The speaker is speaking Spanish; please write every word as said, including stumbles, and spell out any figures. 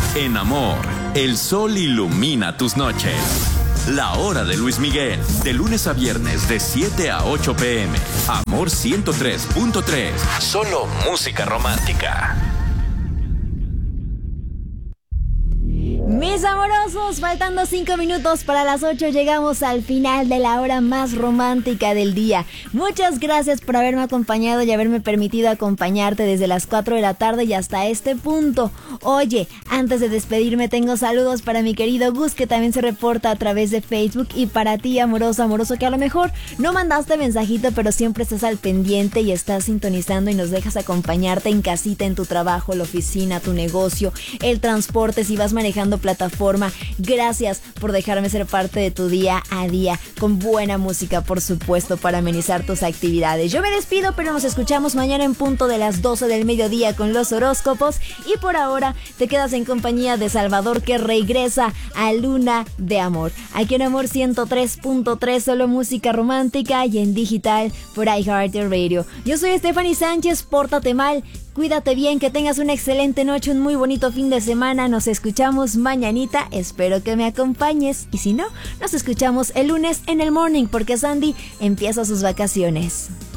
En Amor, el sol ilumina tus noches. La hora de Luis Miguel, de lunes a viernes de siete a ocho pm. Amor ciento tres punto tres. Solo música romántica. Mis amorosos, faltando cinco minutos para las ocho, llegamos al final de la hora más romántica del día. Muchas gracias por haberme acompañado y haberme permitido acompañarte desde las cuatro de la tarde y hasta este punto. Oye, antes de despedirme tengo saludos para mi querido Gus, que también se reporta a través de Facebook, y para ti, amoroso, amoroso, que a lo mejor no mandaste mensajito, pero siempre estás al pendiente y estás sintonizando y nos dejas acompañarte en casita, en tu trabajo, la oficina, tu negocio, el transporte, si vas manejando plataforma. Gracias por dejarme ser parte de tu día a día, con buena música, por supuesto, para amenizar tus actividades. Yo me despido, pero nos escuchamos mañana en punto de las doce del mediodía con los horóscopos, y por ahora te quedas en compañía de Salvador, que regresa a Luna de Amor, aquí en Amor ciento tres punto tres, solo música romántica, y en digital por iHeartRadio. Yo soy Stephanie Sánchez, pórtate mal, cuídate bien, que tengas una excelente noche, un muy bonito fin de semana. Nos escuchamos mañanita, espero que me acompañes, y si no, nos escuchamos el lunes en el morning, porque Sandy empieza sus vacaciones.